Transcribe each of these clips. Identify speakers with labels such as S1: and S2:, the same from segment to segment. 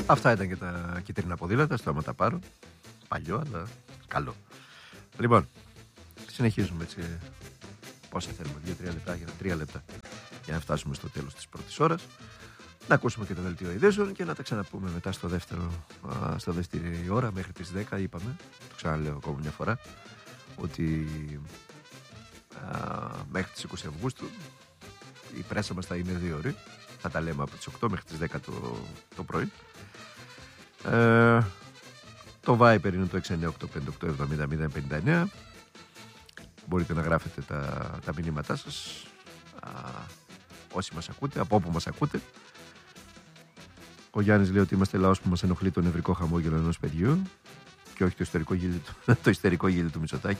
S1: Αυτά ήταν και τα κίτρινα ποδήλατα, στο άμα τα πάρω. Παλιό, αλλά καλό. Λοιπόν, συνεχίζουμε έτσι. Πόσα θέλουμε, 2-3 λεπτά, 3 λεπτά για να φτάσουμε στο τέλος της πρώτης ώρας. Να ακούσουμε και το δελτίο ειδήσεων και να τα ξαναπούμε μετά στο δεύτερη ώρα μέχρι τις 10. Είπαμε, το ξαναλέω ακόμα μια φορά, ότι μέχρι τις 20 Αυγούστου η πρέσα μας θα είναι 2 ώρες. Θα τα λέμε από τις 8 μέχρι τις 10 το πρωί. Το Viber είναι το 69858700059. Μπορείτε να γράφετε τα μηνύματά σας, όσοι μας ακούτε, από όπου μας ακούτε. Ο Γιάννης λέει ότι είμαστε λαός που μας ενοχλεί το νευρικό χαμόγελο ενός παιδιού και όχι το ιστερικό γέλιο του Μητσοτάκη,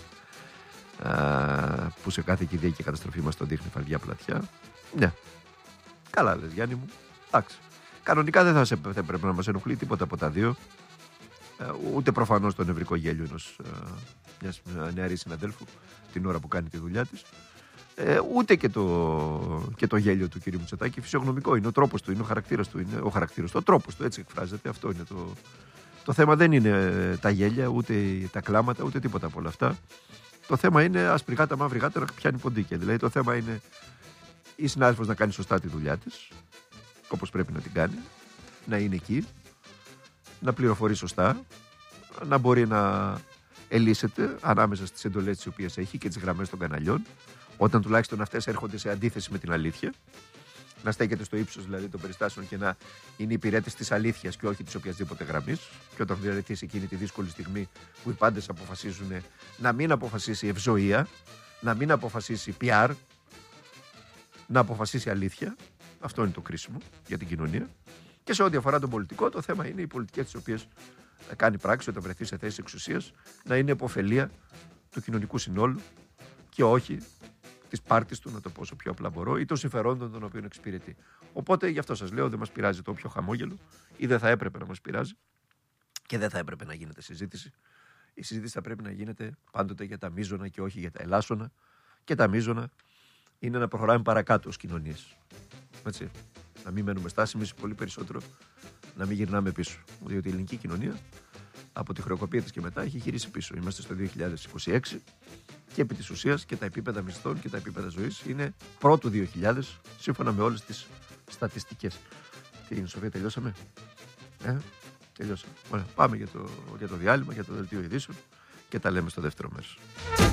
S1: που σε κάθε κηδεία και καταστροφή μας τον δείχνει φαρδιά πλατιά. Ναι, καλά λες Γιάννη μου. Εντάξει. Κανονικά δεν πρέπει να μας ενοχλεί τίποτα από τα δύο. Ούτε προφανώς το νευρικό γέλιο μιας νεαρής συναδέλφου την ώρα που κάνει τη δουλειά της, ούτε και το γέλιο του κ. Μητσοτάκη. Φυσιογνωμικό είναι ο τρόπος του, είναι ο χαρακτήρας του, είναι ο τρόπος του, έτσι εκφράζεται. Αυτό είναι το θέμα. Δεν είναι τα γέλια, ούτε τα κλάματα, ούτε τίποτα από όλα αυτά. Το θέμα είναι άσπρη γάτα, μαύρη γάτα να πιάνει ποντίκια. Δηλαδή το θέμα είναι η συνάδελφος να κάνει σωστά τη δουλειά της, όπως πρέπει να την κάνει, να είναι εκεί, να πληροφορεί σωστά, να μπορεί να ελύσεται ανάμεσα στις εντολές τις οποίες έχει και τις γραμμές των καναλιών, όταν τουλάχιστον αυτές έρχονται σε αντίθεση με την αλήθεια, να στέκεται στο ύψος δηλαδή των περιστάσεων και να είναι υπηρέτης της αλήθειας και όχι της οποιασδήποτε γραμμής. Και όταν βρεθεί σε εκείνη τη δύσκολη στιγμή που οι πάντες αποφασίζουν να μην αποφασίσει ευζοία, να μην αποφασίσει PR, να αποφασίσει αλήθεια. Αυτό είναι το κρίσιμο για την κοινωνία. Και σε ό,τι αφορά τον πολιτικό, το θέμα είναι οι πολιτικές τις οποίες κάνει πράξη όταν βρεθεί σε θέση εξουσίας να είναι επωφελία του κοινωνικού συνόλου και όχι της πάρτης του, να το πω όσο πιο απλά μπορώ, ή των συμφερόντων των οποίων εξυπηρετεί. Οπότε γι' αυτό σας λέω, δεν μας πειράζει το όποιο χαμόγελο, ή δεν θα έπρεπε να μας πειράζει και δεν θα έπρεπε να γίνεται συζήτηση. Η συζήτηση θα πρέπει να γίνεται πάντοτε για τα μείζωνα και όχι για τα ελάσσονα. Και τα μείζωνα είναι να προχωράμε παρακάτω ως κοινωνίες. Έτσι. Να μην μένουμε στάσιμοι, πολύ περισσότερο να μην γυρνάμε πίσω. Διότι η ελληνική κοινωνία από τη χρεοκοπία της και μετά έχει γυρίσει πίσω. Είμαστε στο 2026 και επί της ουσίας και τα επίπεδα μισθών και τα επίπεδα ζωής είναι πρώτου 2000 σύμφωνα με όλες τις στατιστικές. Τι είναι, Σοφία, τελειώσαμε? Τελειώσαμε. Ωραία, πάμε για το διάλειμμα, για το δελτίο ειδήσεων και τα λέμε στο δεύτερο μέρος.